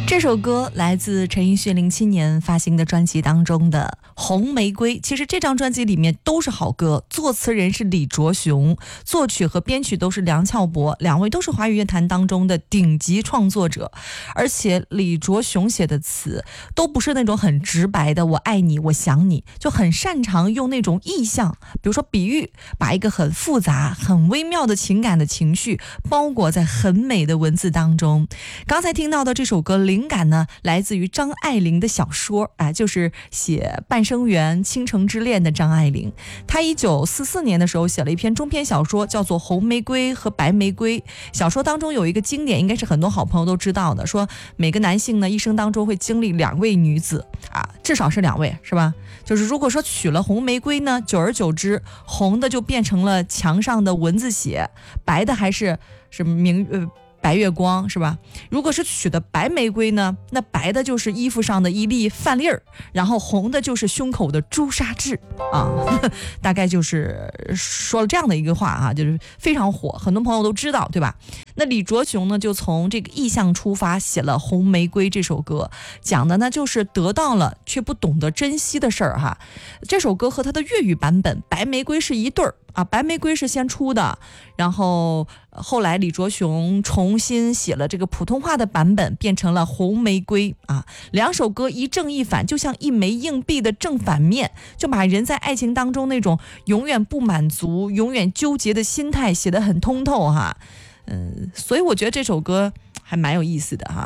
这首歌来自陈奕迅07年发行的专辑当中的《红玫瑰》。其实这张专辑里面都是好歌，作词人是李卓雄，作曲和编曲都是梁翘柏，两位都是华语乐坛当中的顶级创作者。而且李卓雄写的词都不是那种很直白的我爱你我想你，就很擅长用那种意象，比如说比喻，把一个很复杂很微妙的情感的情绪包裹在很美的文字当中。刚才听到的这首歌灵感呢来自于张爱玲的小说，就是写半生缘倾城之恋的张爱玲。她1944年的时候写了一篇中篇小说叫做《红玫瑰和白玫瑰》。小说当中有一个经典，应该是很多好朋友都知道的，说每个男性呢一生当中会经历2位女子至少是2位，是吧？就是如果说娶了红玫瑰呢，久而久之红的就变成了墙上的文字写，白的还是白月光，是吧？如果是取的白玫瑰呢，那白的就是衣服上的一粒饭粒儿，然后红的就是胸口的朱砂痣大概就是说了这样的一个话就是非常火，很多朋友都知道，对吧？那李卓雄呢就从这个意象出发写了《红玫瑰》这首歌，讲的呢就是得到了却不懂得珍惜的事儿这首歌和他的粤语版本《白玫瑰》是一对儿白玫瑰是先出的，然后后来李卓雄重新写了这个普通话的版本，变成了红玫瑰两首歌一正一反，就像一枚硬币的正反面，就把人在爱情当中那种永远不满足永远纠结的心态写得很通透所以我觉得这首歌还蛮有意思的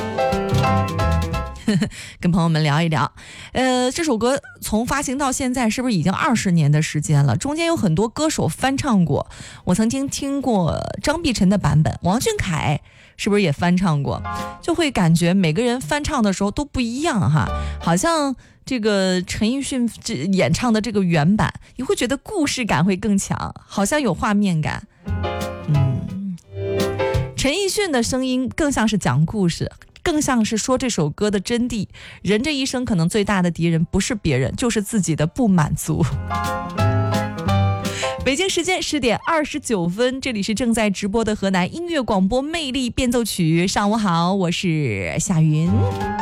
跟朋友们聊一聊。这首歌从发行到现在是不是已经20年的时间了？中间有很多歌手翻唱过，我曾经听过张碧晨的版本，王俊凯是不是也翻唱过？就会感觉每个人翻唱的时候都不一样好像这个陈奕迅演唱的这个原版，你会觉得故事感会更强，好像有画面感。陈奕迅的声音更像是讲故事，更像是说这首歌的真谛。人这一生可能最大的敌人不是别人，就是自己的不满足。北京时间10点29分，这里是正在直播的河南音乐广播魅力变奏曲。上午好，我是夏云。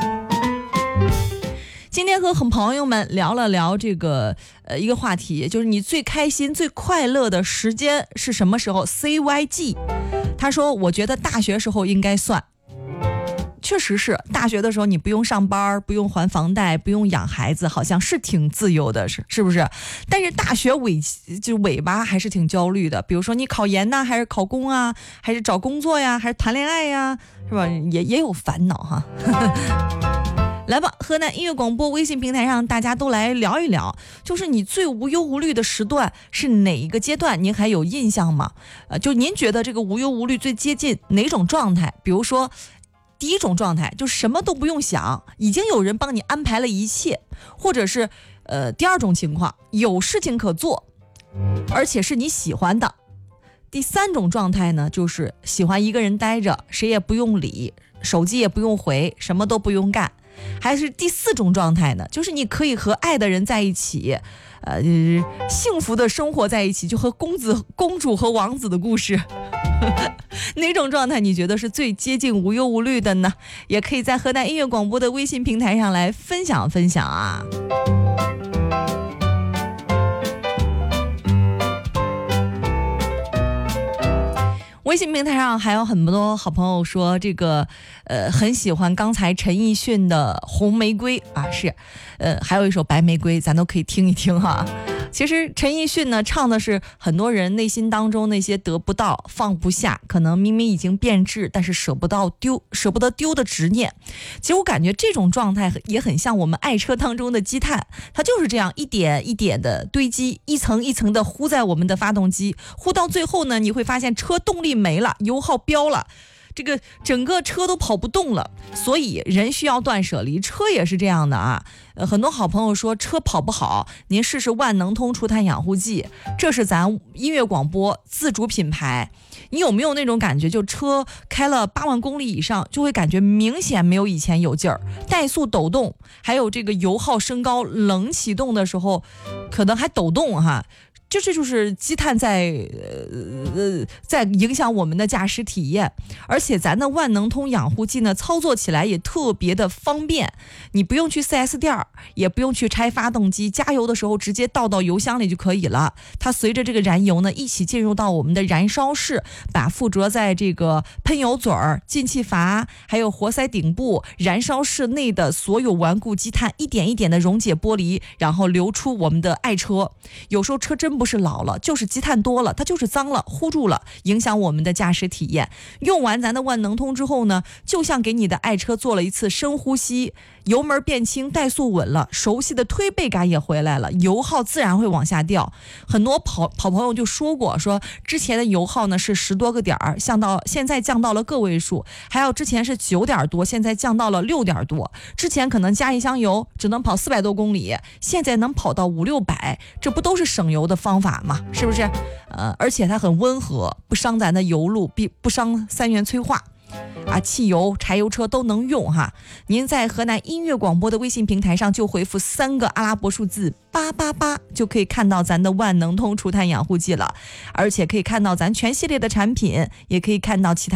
今天和朋友们聊了聊这个一个话题，就是你最开心最快乐的时间是什么时候 ？CYG 他说我觉得大学时候应该算，确实是大学的时候你不用上班，不用还房贷，不用养孩子，好像是挺自由的，是不是？但是大学尾巴还是挺焦虑的，比如说你考研呢，还是考公还是找工作呀，还是谈恋爱呀，是吧？也有烦恼来吧，河南音乐广播微信平台上大家都来聊一聊，就是你最无忧无虑的时段是哪一个阶段？您还有印象吗？就您觉得这个无忧无虑最接近哪种状态？比如说第一种状态就什么都不用想，已经有人帮你安排了一切，或者是第二种情况有事情可做，而且是你喜欢的。第三种状态呢，就是喜欢一个人待着，谁也不用理，手机也不用回，什么都不用干。还是第四种状态呢，就是你可以和爱的人在一起，幸福的生活在一起，就和公主和王子的故事哪种状态你觉得是最接近无忧无虑的呢？也可以在河南音乐广播的微信平台上来分享分享微信平台上还有很多好朋友说这个很喜欢刚才陈奕迅的红玫瑰是还有一首白玫瑰，咱都可以听一听其实陈奕迅呢唱的是很多人内心当中那些得不到放不下，可能明明已经变质，但是舍不得丢的执念。其实我感觉这种状态也很像我们爱车当中的积碳，它就是这样一点一点的堆积，一层一层的糊在我们的发动机，糊到最后呢，你会发现车动力没了，油耗飙了，这个整个车都跑不动了。所以人需要断舍离，车也是这样的很多好朋友说车跑不好，您试试万能通除碳养护剂，这是咱音乐广播自主品牌。你有没有那种感觉，就车开了8万公里以上，就会感觉明显没有以前有劲儿，怠速抖动，还有这个油耗升高，冷启动的时候可能还抖动就是积碳在影响我们的驾驶体验。而且咱的万能通养护剂呢，操作起来也特别的方便，你不用去 4S 店，也不用去拆发动机，加油的时候直接倒到油箱里就可以了。它随着这个燃油呢一起进入到我们的燃烧室，把附着在这个喷油嘴、进气阀还有活塞顶部、燃烧室内的所有顽固积碳一点一点的溶解剥离，然后流出我们的爱车。有时候车真不是老了，就是积碳多了，它就是脏了糊住了，影响我们的驾驶体验。用完咱的万能通之后呢，就像给你的爱车做了一次深呼吸，油门变轻，怠速稳了，熟悉的推背感也回来了，油耗自然会往下掉。很多跑朋友就说过，说之前的油耗呢是10多个点，现在降到了个位数，还有之前是9点多，现在降到了6点多。之前可能加一箱油只能跑400多公里，现在能跑到500-600，这不都是省油的方法吗？是不是？而且它很温和，不伤咱的油路，不伤3元催化。汽油、柴油车都能用哈。您在河南音乐广播的微信平台上就回复3个阿拉伯数字888，就可以看到咱的万能通除碳养护剂了。而且可以看到咱全系列的产品，也可以看到其他